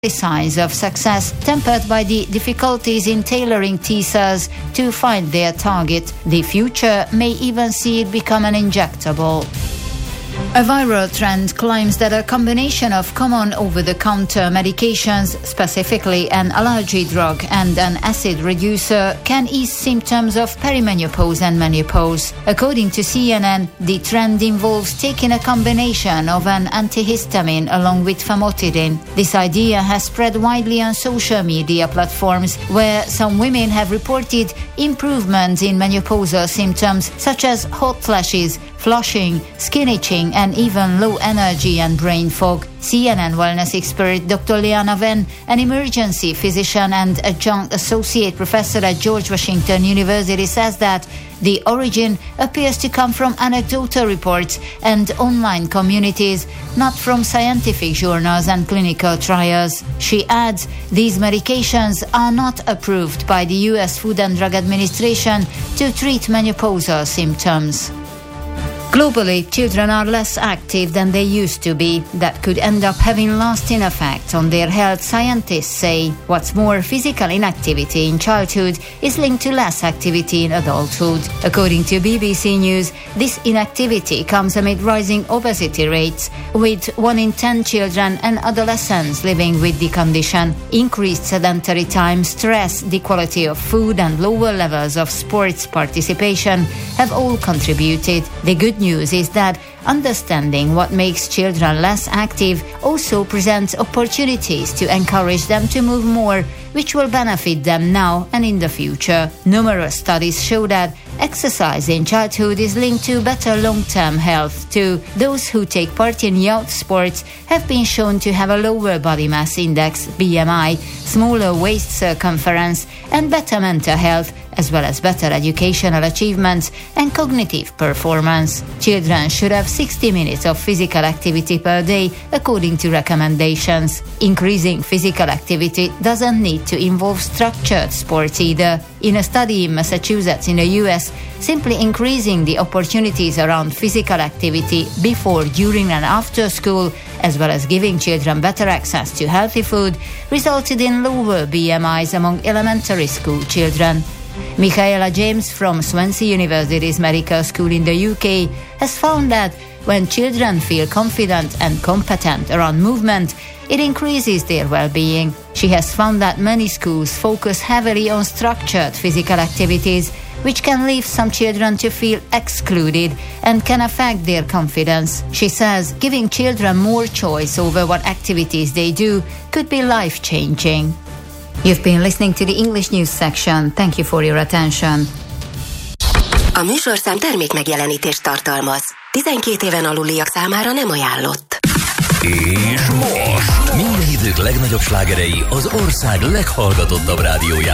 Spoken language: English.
signs of success, tempered by the difficulties in tailoring T-cells to find their target. The future may even see it become an injectable. A viral trend claims that a combination of common over-the-counter medications, specifically an allergy drug and an acid reducer, can ease symptoms of perimenopause and menopause. According to CNN, the trend involves taking a combination of an antihistamine along with famotidine. This idea has spread widely on social media platforms, where some women have reported improvements in menopausal symptoms such as hot flashes, flushing, skin itching, and even low energy and brain fog. CNN wellness expert Dr. Leana Wen, an emergency physician and adjunct associate professor at George Washington University, says that the origin appears to come from anecdotal reports and online communities, not from scientific journals and clinical trials. She adds, these medications are not approved by the U.S. Food and Drug Administration to treat menopausal symptoms. Globally, children are less active than they used to be. That could end up having lasting effects on their health, scientists say. What's more, physical inactivity in childhood is linked to less activity in adulthood. According to BBC News, this inactivity comes amid rising obesity rates, with 1 in 10 children and adolescents living with the condition. Increased sedentary time, stress, the quality of food, and lower levels of sports participation have all contributed. The good news is that understanding what makes children less active also presents opportunities to encourage them to move more, which will benefit them now and in the future. Numerous studies show that exercise in childhood is linked to better long-term health too. Those who take part in youth sports have been shown to have a lower body mass index, BMI, smaller waist circumference, and better mental health, as well as better educational achievements and cognitive performance. Children should have 60 minutes of physical activity per day, according to recommendations. Increasing physical activity doesn't need to involve structured sports either. In a study in Massachusetts in the US, simply increasing the opportunities around physical activity before, during and after school, as well as giving children better access to healthy food, resulted in lower BMIs among elementary school children. Michaela James from Swansea University's Medical School in the UK has found that when children feel confident and competent around movement, it increases their well-being. She has found that many schools focus heavily on structured physical activities, which can leave some children to feel excluded and can affect their confidence. She says giving children more choice over what activities they do could be life-changing. You've been listening to the English News section. Thank you for your attention. A műsorszám termékmegjelenítést tartalmaz. 12 éven aluliak számára nem ajánlott. És most minden idők legnagyobb slágerei az ország leghallgatottabb rádiójában.